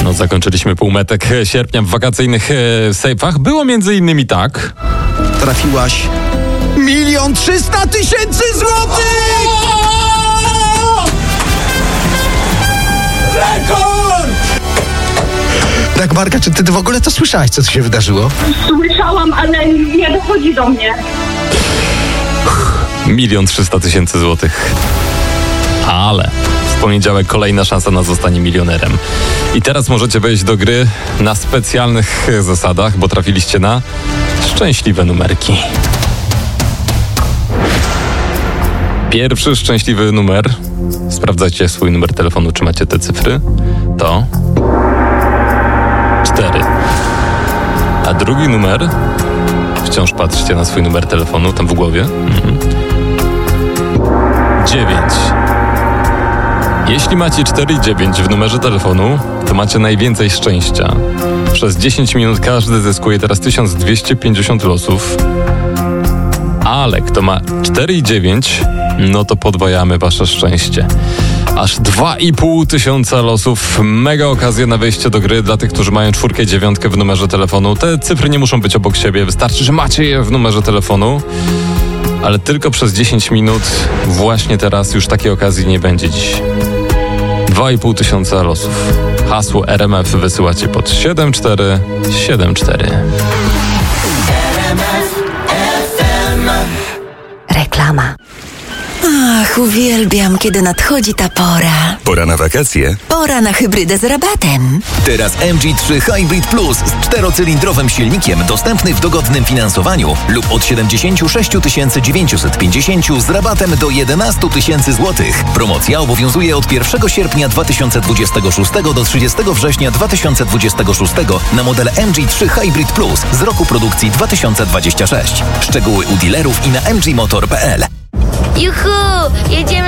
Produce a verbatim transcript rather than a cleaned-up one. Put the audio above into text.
No, zakończyliśmy półmetek sierpnia w wakacyjnych e, sejfach. Było między innymi tak. Trafiłaś milion trzysta tysięcy złotych! Rekord! Tak, Marka, czy ty w ogóle to słyszałaś, co tu się wydarzyło? Słyszałam, ale nie dochodzi do mnie. Milion trzysta tysięcy złotych. Ale w poniedziałek kolejna szansa na zostanie milionerem. I teraz możecie wejść do gry na specjalnych zasadach, bo trafiliście na szczęśliwe numerki. Pierwszy szczęśliwy numer, sprawdzajcie swój numer telefonu, czy macie te cyfry, to cztery. A drugi numer, wciąż patrzcie na swój numer telefonu, tam w głowie, mhm. dziewięć. Jeśli macie cztery i dziewięć w numerze telefonu, to macie najwięcej szczęścia. Przez dziesięć minut każdy zyskuje teraz tysiąc dwieście pięćdziesiąt losów. Ale kto ma cztery i dziewięć, no to podwajamy wasze szczęście. Aż dwa i pół tysiąca losów. Mega okazja na wejście do gry dla tych, którzy mają czwórkę i dziewiątkę w numerze telefonu. Te cyfry nie muszą być obok siebie, wystarczy, że macie je w numerze telefonu. Ale tylko przez dziesięć minut, właśnie teraz już takiej okazji nie będzie dziś. dwa i pół tysiąca losów. Hasło R M F wysyłacie pod siedem cztery siedem cztery. Reklama. Ach, uwielbiam, kiedy nadchodzi ta pora. Pora na wakacje? Pora na hybrydę z rabatem. Teraz M G trzy Hybrid Plus z czterocylindrowym silnikiem dostępny w dogodnym finansowaniu lub od siedemdziesiąt sześć tysięcy dziewięćset pięćdziesiąt z rabatem do jedenaście tysięcy złotych. Promocja obowiązuje od pierwszego sierpnia dwa tysiące dwudziestego szóstego do trzydziestego września dwa tysiące dwudziestego szóstego na model M G trzy Hybrid Plus z roku produkcji dwa tysiące dwudziestego szóstego. Szczegóły u dealerów i na m g motor kropka p l. Juhu! Jedziemy